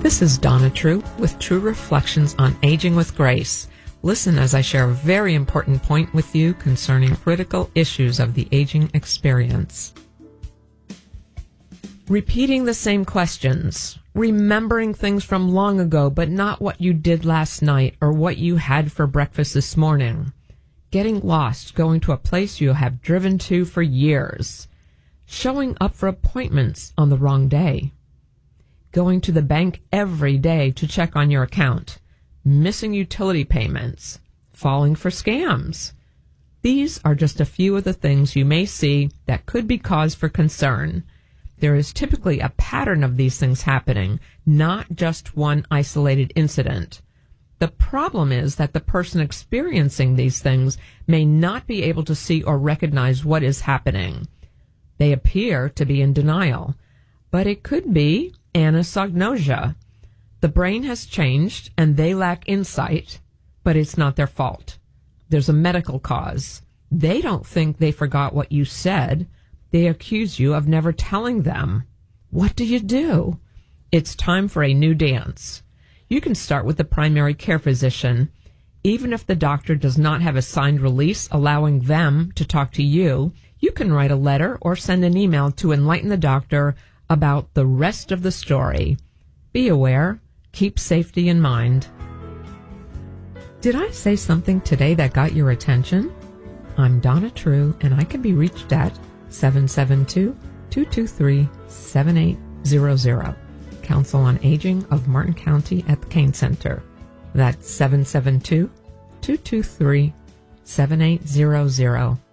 This is Donna True with True Reflections on Aging with Grace. Listen as I share a very important point with you concerning critical issues of the aging experience. Repeating the same questions, remembering things from long ago but not what you did last night or what you had for breakfast this morning. Getting lost, going to a place you have driven to for years. Showing up for appointments on the wrong day. Going to the bank every day to check on your account. Missing utility payments. Falling for scams. These are just a few of the things you may see that could be cause for concern. There is typically a pattern of these things happening, not just one isolated incident. The problem is that the person experiencing these things may not be able to see or recognize what is happening. They appear to be in denial, but it could be anosognosia. The brain has changed and they lack insight, but it's not their fault. There's a medical cause. They don't think they forgot what you said. They accuse you of never telling them. What do? It's time for a new dance. You can start with the primary care physician. Even if the doctor does not have a signed release allowing them to talk to you, you can write a letter or send an email to enlighten the doctor about the rest of the story. Be aware. Keep safety in mind. Did I say something today that got your attention? I'm Donna True, and I can be reached at 772-223-7800. Council on Aging of Martin County at the Kane Center. That's 772-223-7800.